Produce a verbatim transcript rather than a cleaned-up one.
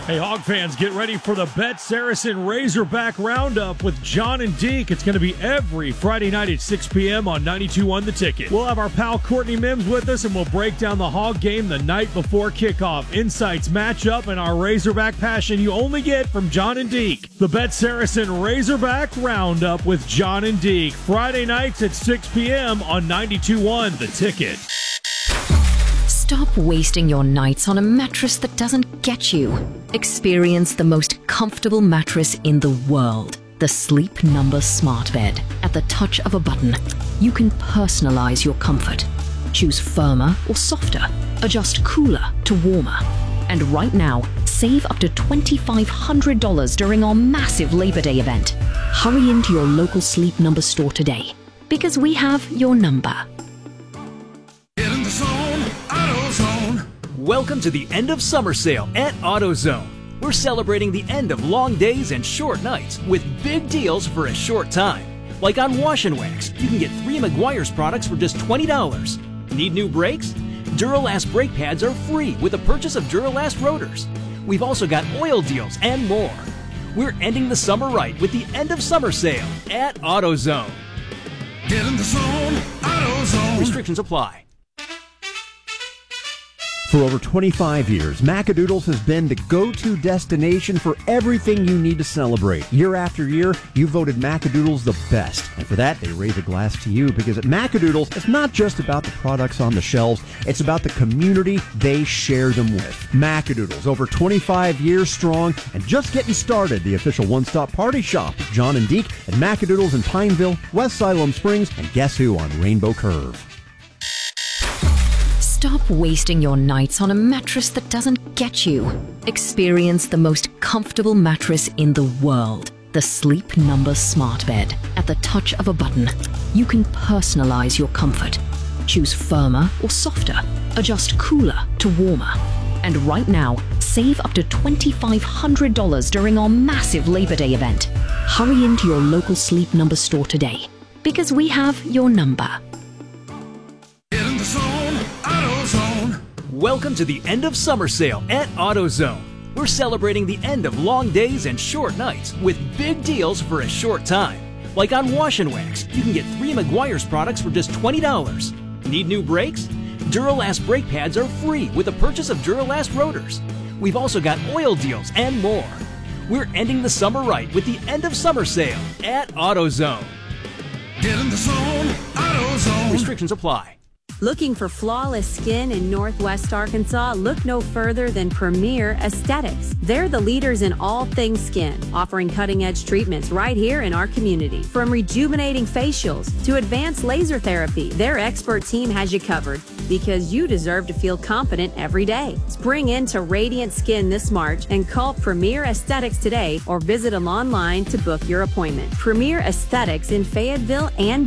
Hey, Hog fans, get ready for the Bet Saracen Razorback Roundup with John and Deke. It's going to be every Friday night at six p.m. on ninety-two point one The Ticket. We'll have our pal Courtney Mims with us, and we'll break down the Hog game the night before kickoff. Insights, matchup, and our Razorback passion you only get from John and Deke. The Bet Saracen Razorback Roundup with John and Deke. Friday nights at six p.m. on ninety-two point one The Ticket. Stop wasting your nights on a mattress that doesn't get you. Experience the most comfortable mattress in the world. The Sleep Number Smart Bed. At the touch of a button, you can personalize your comfort. Choose firmer or softer. Adjust cooler to warmer. And right now, save up to two thousand five hundred dollars during our massive Labor Day event. Hurry into your local Sleep Number store today, because we have your number. Welcome to the end of summer sale at AutoZone. We're celebrating the end of long days and short nights with big deals for a short time. Like on Wash and Wax, you can get three Meguiar's products for just twenty dollars. Need new brakes? Duralast brake pads are free with the purchase of Duralast rotors. We've also got oil deals and more. We're ending the summer right with the end of summer sale at AutoZone. Get in the zone, AutoZone. Restrictions apply. For over twenty-five years, Macadoodles has been the go-to destination for everything you need to celebrate. Year after year, you voted Macadoodles the best. And for that, they raise a glass to you, because at Macadoodles, it's not just about the products on the shelves, it's about the community they share them with. Macadoodles, over twenty-five years strong and just getting started. The official one-stop party shop with John and Deke at Macadoodles in Pineville, West Siloam Springs, and guess who on Rainbow Curve. Stop wasting your nights on a mattress that doesn't get you. Experience the most comfortable mattress in the world. The Sleep Number Smart Bed. At the touch of a button, you can personalize your comfort. Choose firmer or softer. Adjust cooler to warmer. And right now, save up to two thousand five hundred dollars during our massive Labor Day event. Hurry into your local Sleep Number store today, because we have your number. Welcome to the end of summer sale at AutoZone. We're celebrating the end of long days and short nights with big deals for a short time. Like on Wash and Wax, you can get three Meguiar's products for just twenty dollars. Need new brakes? Duralast brake pads are free with the purchase of Duralast rotors. We've also got oil deals and more. We're ending the summer right with the end of summer sale at AutoZone. Get in the zone, AutoZone. Restrictions apply. Looking for flawless skin in Northwest Arkansas? Look no further than Premier Aesthetics. They're the leaders in all things skin, offering cutting-edge treatments right here in our community. From rejuvenating facials to advanced laser therapy, their expert team has you covered, because you deserve to feel confident every day. Spring into radiant skin this March and call Premier Aesthetics today, or visit them online to book your appointment. Premier Aesthetics in Fayetteville and